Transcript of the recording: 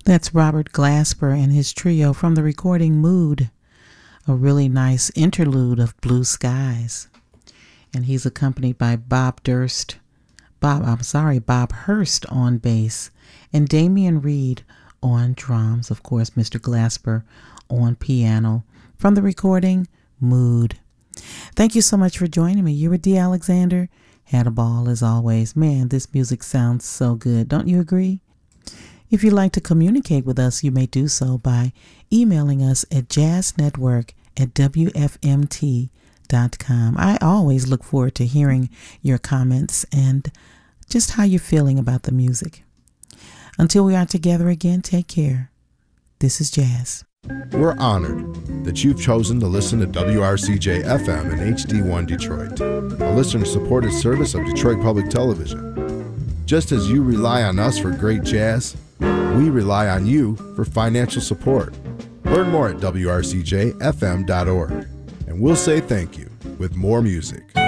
That's Robert Glasper and his trio from the recording Mood, a really nice interlude of Blue Skies. And he's accompanied by Bob Hurst on bass, and Damian Reed on drums. Of course, Mr. Glasper on piano from the recording Mood. Thank you so much for joining me. You were Dee Alexander. Had a ball as always. Man, this music sounds so good. Don't you agree? If you'd like to communicate with us, you may do so by emailing us at jazznetwork@wfmt.com. I always look forward to hearing your comments and just how you're feeling about the music. Until we are together again, take care. This is Jazz. We're honored that you've chosen to listen to WRCJ FM and HD1 Detroit, a listener-supported service of Detroit Public Television. Just as you rely on us for great jazz, we rely on you for financial support. Learn more at WRCJFM.org, and we'll say thank you with more music.